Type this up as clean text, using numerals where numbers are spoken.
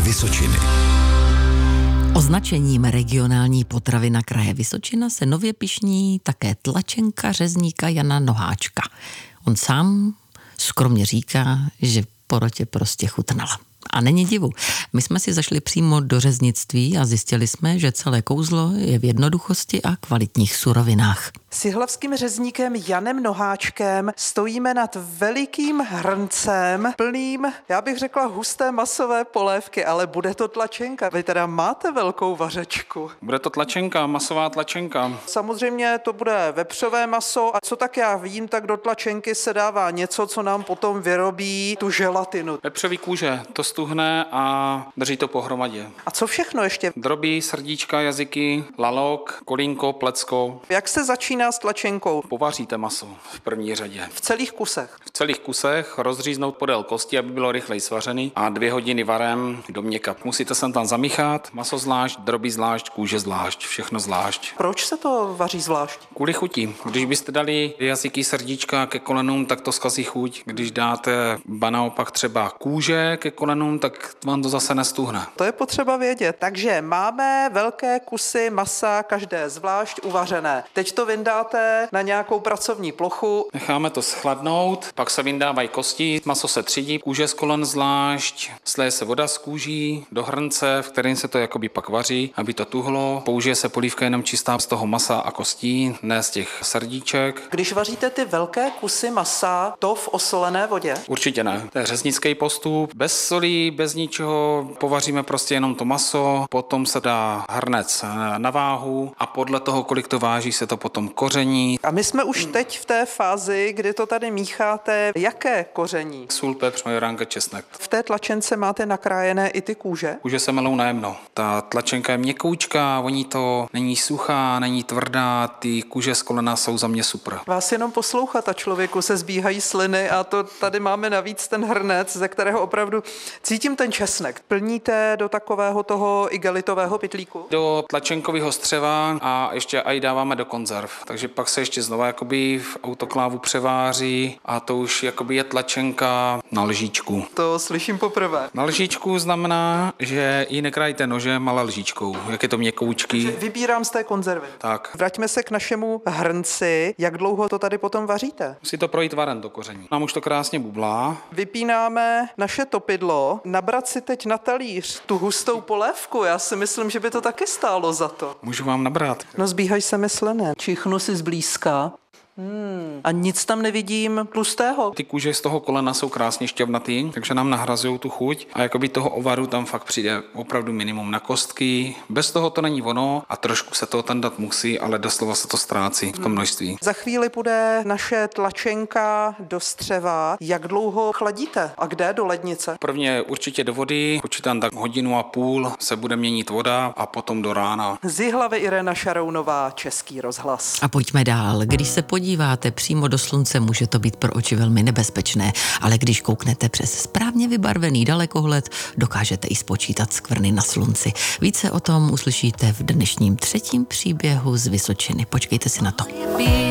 Vysočiny. Označením regionální potravina kraje Vysočina se nově pyšní také tlačenka řezníka Jana Noháčka. On sám skromně říká, že porotě prostě chutnala. A není divu. My jsme si zašli přímo do řeznictví a zjistili jsme, že celé kouzlo je v jednoduchosti a kvalitních surovinách. S jihlavským řezníkem Janem Noháčkem stojíme nad velikým hrncem plným, já bych řekla, husté masové polévky, ale bude to tlačenka. Vy teda máte velkou vařečku. Bude to tlačenka, masová tlačenka. Samozřejmě to bude vepřové maso a co tak já vím, tak do tlačenky se dává něco, co nám potom vyrobí tu želatinu. Vepřový kůže, to stuhne a drží to pohromadě. A co všechno ještě? Drobí, srdíčka, jazyky, lalok, kolínko, plecko. Jak se začíná s tlačenkou? Povaříte maso v první řadě. V celých kusech. V celých kusech rozříznout podél kosti, aby bylo rychleji svařený a 2 hodiny varem do měka. Musíte sem tam zamíchat, maso zvlášť, drobí zvlášť, kůže zvlášť, všechno zvlášť. Proč se to vaří zvlášť? Kvůli chuti. Když byste dali jazyky, srdíčka ke kolenům, tak to zkazí chuť. Když dáte naopak třeba kůže ke kolenům, tak vám to zase nestuhne. To je potřeba vědět. Takže máme velké kusy masa, každé zvlášť uvařené. Teď to vyndáte na nějakou pracovní plochu. Necháme to schladnout, pak se vyndávají kosti, maso se třídí, kůže z kolen zvlášť, sleje se voda z kůží do hrnce, v kterém se to jakoby pak vaří, aby to tuhlo. Použije se polívka jenom čistá z toho masa a kostí, ne z těch srdíček. Když vaříte ty velké kusy masa, to v osolené vodě? Určitě ne. To je řeznický postup. Bez solí, bez ničeho, povaříme prostě jenom to maso, potom se dá hrnec na váhu a podle toho, kolik to váží, se to potom koření. A my jsme už teď v té fázi, kdy to tady mícháte. Jaké koření? Sůl, pepř, majoránka, česnek. V té tlačence máte nakrájené i ty kůže? Kůže se melou najemno. Ta tlačenka je měkoučká, voní to, není suchá, není tvrdá, ty kůže z kolena jsou za mě super. Vás jenom poslouchat a člověku se zbíhají sliny a to tady máme navíc ten hrnec, ze kterého opravdu cítím ten česnek. Plníte do takového toho igelitového pytlíku? Do tlačenkového střeva a ještě aj dáváme do konzerv. Takže pak se ještě znova jakoby v autoklávu převáří a to už jakoby je tlačenka na lžičku. To slyším poprvé. Na lžičku znamená, že ji nekrájíte nožem, ale lžičkou. Jak je to měkoučký. Vybírám z té konzervy. Tak. Vraťme se k našemu hrnci. Jak dlouho to tady potom vaříte? Musí to projít varem do koření. Nám už to krásně bublá. Vypínáme naše topidlo. Nabrat si teď na talíř tu hustou polévku. Já si myslím, že by to taky stálo za to. Můžu vám nabrat? No zbíhají se mi sliny. Čichnu si zblízka. A nic tam nevidím tlustého. Ty kůže z toho kolena jsou krásně šťavnatý, takže nám nahrazují tu chuť a jakoby toho ovaru tam fakt přijde opravdu minimum na kostky. Bez toho to není ono a trošku se toho tam dát musí, ale doslova se to ztrácí v tom množství. Za chvíli půjde naše tlačenka do střeva. Jak dlouho chladíte a kde do lednice? Prvně určitě do vody, počítám tak 1,5 hodiny se bude měnit voda a potom do rána. Z Jihlavy Irena Šarounová, Český rozhlas. A pojďme dál. Když se podíváte přímo do slunce, může to být pro oči velmi nebezpečné, ale když kouknete přes správně vybarvený dalekohled, dokážete i spočítat skvrny na slunci. Více o tom uslyšíte v dnešním 3. příběhu z Vysočiny. Počkejte si na to.